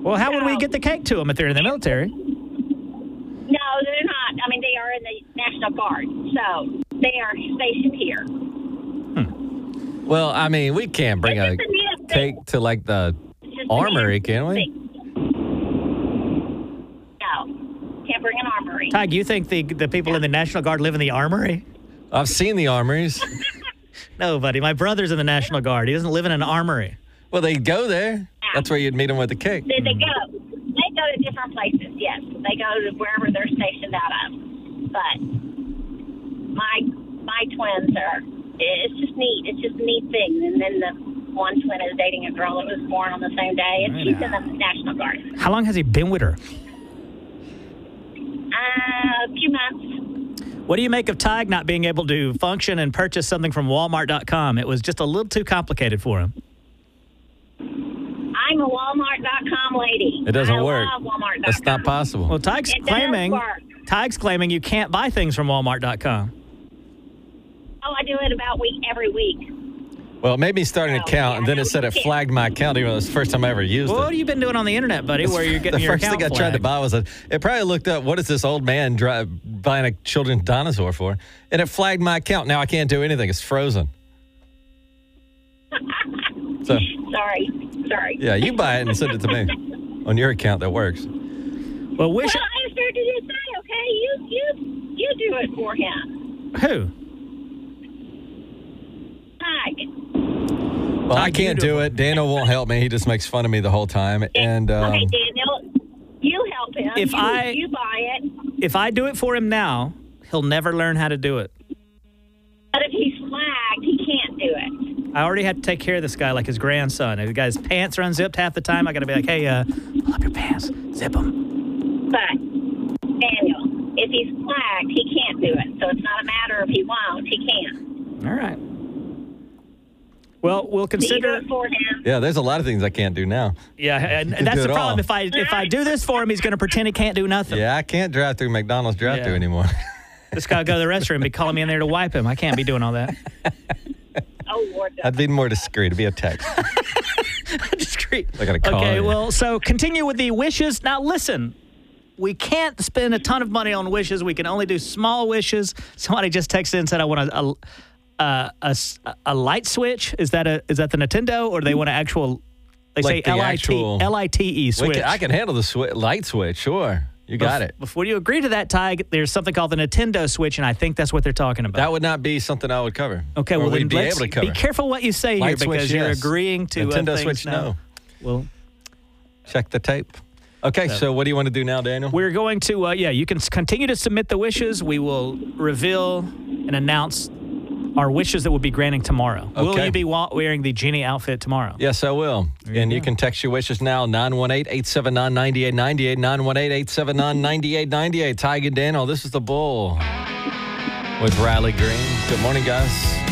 Well, how would we get the cake to them if they're in the military? No, they're not. I mean, they are in the National Guard, so they are stationed here. Well, I mean, we can't bring a cake to, like, the armory, can we? No, can't bring an armory. Tig, you think the people in the National Guard live in the armory? I've seen the armories. No, buddy. My brother's in the National Guard. He doesn't live in an armory. Well, they go there. That's where you'd meet them with the cake. They go to different places, yes. They go to wherever they're stationed out of. But my twins it's just neat. It's just a neat thing. And then the one twin is dating a girl that was born on the same day, and she's in the National Guard. How long has he been with her? A few months. What do you make of Tig not being able to function and purchase something from Walmart.com? It was just a little too complicated for him. I'm a Walmart.com lady. It doesn't work. I love Walmart.com. That's not possible. Well, Tig's claiming you can't buy things from Walmart.com. Oh, I do it every week. Well, it made me start an account, and then it said it flagged my account, even though it was the first time I ever used it. What have you been doing on the internet, buddy, where you're getting your account The first thing I tried to buy was it probably looked up, what is this old man buying a children's dinosaur for? And it flagged my account. Now I can't do anything. It's frozen. Sorry. Yeah, you buy it and send it to me on your account. That works. Well, I started to say, okay, you do it for him. Who? Tig. Well, I can't do it. Daniel won't help me. He just makes fun of me the whole time. And okay, Daniel, you help him. You buy it. If I do it for him now, he'll never learn how to do it. But if he's flagged, he can't do it. I already had to take care of this guy like his grandson. If the guy's pants are unzipped half the time, I got to be like, hey, pull up your pants, zip them. But, Daniel, if he's flagged, he can't do it. So it's not a matter of he won't. He can. All right. Well, we'll consider it for him. Yeah, there's a lot of things I can't do now. Yeah, and that's the problem. If I do this for him, he's going to pretend he can't do nothing. Yeah, I can't drive through McDonald's drive-thru anymore. This guy will go to the restroom and be calling me in there to wipe him. I can't be doing all that. Oh, Lord. I'd be more discreet. It'd be a text. Discreet. I got to call. Okay, well, so continue with the wishes. Now, listen. We can't spend a ton of money on wishes. We can only do small wishes. Somebody just texted in and said, I want a light switch. Is that the Nintendo, or do they want an actual? They say LITE switch. I can handle the light switch. Sure, you got it. Before you agree to that, Tig, there's something called the Nintendo Switch, and I think that's what they're talking about. That would not be something I would cover. Okay, well then be able to cover. Be careful what you say light here because switch, you're yes. agreeing to Nintendo things Switch. now. No. Well, check the tape. Okay, so what do you want to do now, Daniel? We're going to, you can continue to submit the wishes. We will reveal and announce our wishes that we'll be granting tomorrow. Okay. Will you be wearing the genie outfit tomorrow? Yes, I will. And you can text your wishes now, 918-879-9898, 918-879-9898. Tig and Daniel, this is The Bull with Riley Green. Good morning, guys.